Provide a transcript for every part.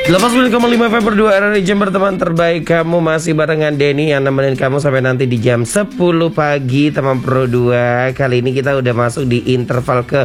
89,5 FM berdua RRI Jember, teman terbaik kamu. Masih barengan Denny yang nemenin kamu sampai nanti di jam 10 pagi teman Pro 2. Kali ini kita udah masuk di interval ke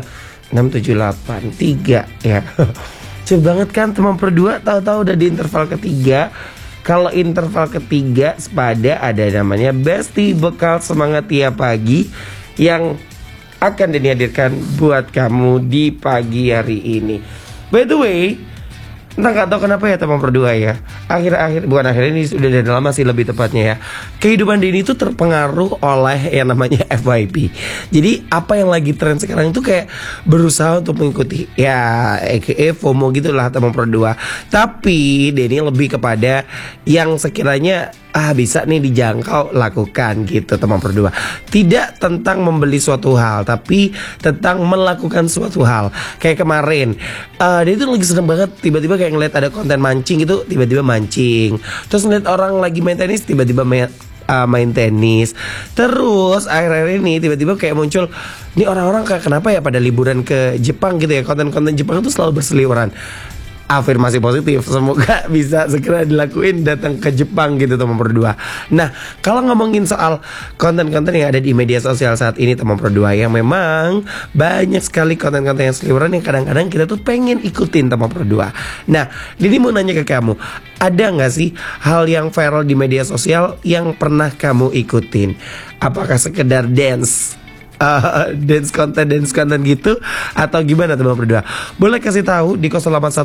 6783 ya. Cepet banget kan teman Pro 2, tahu-tahu udah di interval ketiga. Kalau interval ketiga sepada ada namanya Besti Bekal Semangat Tiap Pagi yang akan dihadirkan buat kamu di pagi hari ini. By the way, entah gak tahu kenapa ya teman berdua ya, bukan akhir ini, sudah dari lama sih lebih tepatnya ya, kehidupan Denny itu terpengaruh oleh yang namanya FYP. Jadi apa yang lagi tren sekarang itu kayak berusaha untuk mengikuti ya, aka FOMO gitulah teman berdua. Tapi Denny lebih kepada yang sekiranya bisa nih dijangkau, lakukan gitu teman berdua. Tidak tentang membeli suatu hal, tapi tentang melakukan suatu hal. Kayak kemarin dia itu lagi seneng banget, tiba-tiba kayak ngeliat ada konten mancing gitu, tiba-tiba mancing. Terus ngeliat orang lagi main tenis, tiba-tiba main tenis. Terus akhir-akhir ini tiba-tiba kayak muncul, nih orang-orang kayak kenapa ya pada liburan ke Jepang gitu ya. Konten-konten Jepang itu selalu berseliweran. Afirmasi positif, semoga bisa segera dilakuin, datang ke Jepang gitu teman berdua. Nah, kalau ngomongin soal konten-konten yang ada di media sosial saat ini teman berdua, yang memang banyak sekali konten-konten yang seliweran yang kadang-kadang kita tuh pengen ikutin teman berdua. Nah, Dini mau nanya ke kamu, ada gak sih hal yang viral di media sosial yang pernah kamu ikutin? Apakah sekedar dance konten gitu, atau gimana teman berdua? Boleh kasih tahu di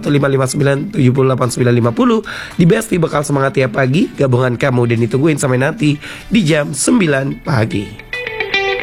081559789950 di Besti Bekal Semangat Tiap Pagi. Gabungan kamu dan ditungguin sampai nanti di jam 9 pagi.